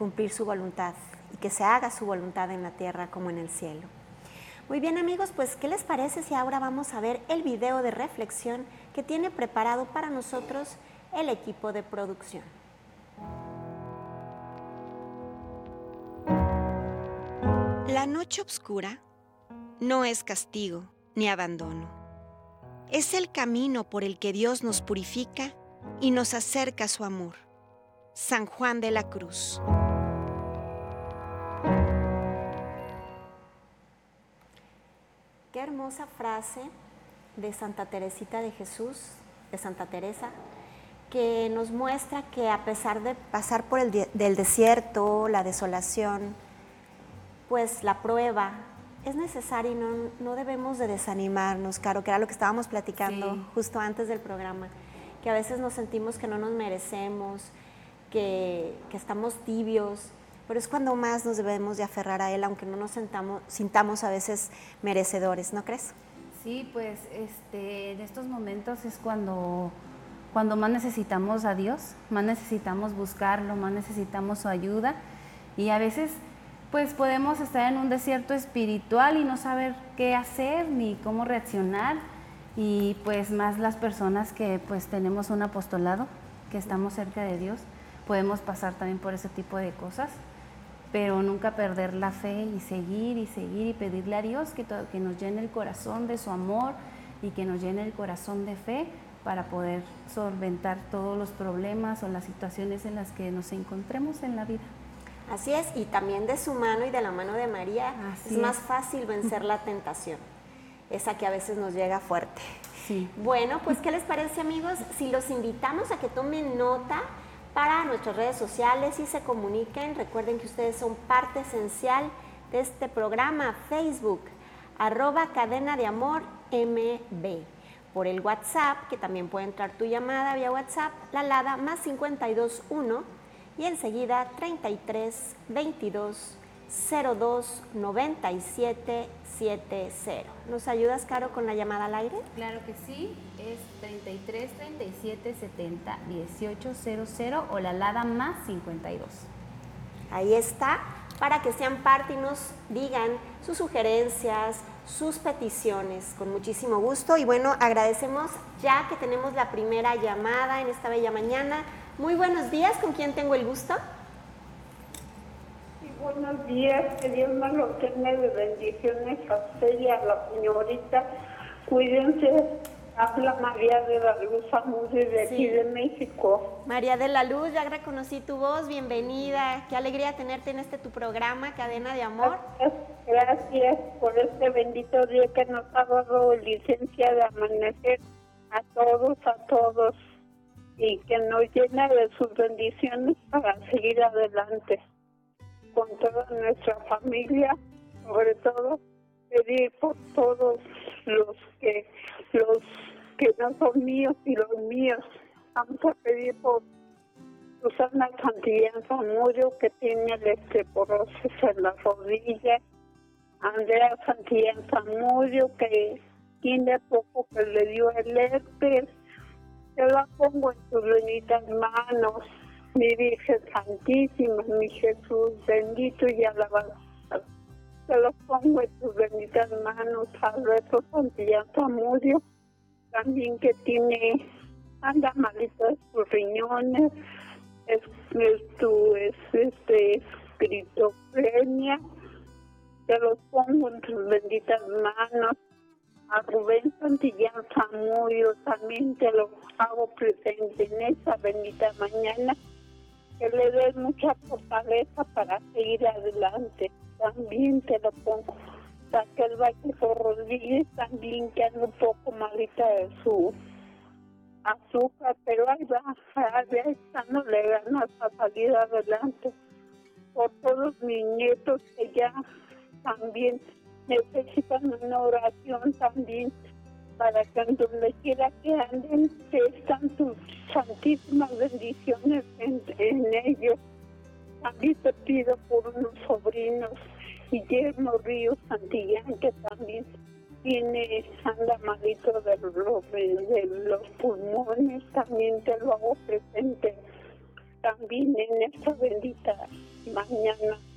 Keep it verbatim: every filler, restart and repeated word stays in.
cumplir su voluntad y que se haga su voluntad en la tierra como en el cielo. Muy bien, amigos, pues ¿qué les parece si ahora vamos a ver el video de reflexión que tiene preparado para nosotros el equipo de producción? La noche oscura no es castigo ni abandono. Es el camino por el que Dios nos purifica y nos acerca a su amor. San Juan de la Cruz. Qué hermosa frase de Santa Teresita de Jesús, de Santa Teresa, que nos muestra que a pesar de pasar por el de- del desierto, la desolación, pues la prueba es necesaria y no, no debemos de desanimarnos, Caro, que era lo que estábamos platicando Sí. justo antes del programa, que a veces nos sentimos que no nos merecemos, que, que estamos tibios, pero es cuando más nos debemos de aferrar a Él, aunque no nos sentamos, sintamos a veces merecedores, ¿no crees? Sí, pues este, en estos momentos es cuando, cuando más necesitamos a Dios, más necesitamos buscarlo, más necesitamos su ayuda y a veces pues podemos estar en un desierto espiritual y no saber qué hacer ni cómo reaccionar y pues más las personas que pues tenemos un apostolado, que estamos cerca de Dios, podemos pasar también por ese tipo de cosas, pero nunca perder la fe y seguir y seguir y pedirle a Dios que, todo, que nos llene el corazón de su amor y que nos llene el corazón de fe para poder solventar todos los problemas o las situaciones en las que nos encontremos en la vida. Así es, y también de su mano y de la mano de María Así es más es. fácil vencer la tentación, esa que a veces nos llega fuerte. Sí. Bueno, pues ¿qué les parece, amigos? Si los invitamos a que tomen nota para nuestras redes sociales y se comuniquen, recuerden que ustedes son parte esencial de este programa, Facebook, arroba Cadena de Amor M B. Por el WhatsApp, que también puede entrar tu llamada vía WhatsApp, la alada más cincuenta y dos uno y enseguida treinta y tres veintidós cero dos noventa y siete setenta. ¿Nos ayudas, Caro, con la llamada al aire? Claro que sí, es treinta y tres treinta y siete setenta dieciocho cero cero o la alada más cincuenta y dos. Ahí está, para que sean parte y nos digan sus sugerencias, sus peticiones, con muchísimo gusto. Y bueno, agradecemos ya que tenemos la primera llamada en esta bella mañana. Muy buenos días, ¿con quién tengo el gusto? Sí, buenos días, que Dios me lo tenga de bendiciones a usted y a la señorita. Cuídense, habla María de la Luz Amudio de Sí. aquí de México. María de la Luz, ya reconocí tu voz, bienvenida. Qué alegría tenerte en este tu programa, Cadena de Amor. Gracias, gracias por este bendito día que nos ha dado licencia de amanecer a todos, a todos, y que nos llena de sus bendiciones para seguir adelante con toda nuestra familia, sobre todo pedir por todos los que los que no son míos y los míos. Vamos a pedir por Susana Santillán Zamudio, que tiene el osteoporosis en la rodilla, Andrea Santillán Zamudio, que tiene poco que le dio el herpes. Yo la pongo en tus benditas manos, mi Virgen Santísima, mi Jesús bendito y alabado. Te lo pongo en tus benditas manos, Alberto Santillán Zamudio, también que tiene, anda malito de sus riñones, es, es, tu, es este, esquizofrenia. Te lo pongo en tus benditas manos. A Rubén Santillán Zamudio también te lo hago presente en esa bendita mañana, que le des mucha fortaleza para seguir adelante. También te lo pongo. Raquel Vallejo Rodríguez también, que anda un poco malita de su azúcar, pero ahí va, ahí va echándole ganas a salir adelante. Por todos mis nietos que ya también necesitan una oración también, para que en donde quiera que anden, que están tus santísimas bendiciones en, en ellos. También te pido por unos sobrinos, Guillermo Ríos Santillán, que también tiene, anda malito de los, de los pulmones, también te lo hago presente también en esta bendita mañana.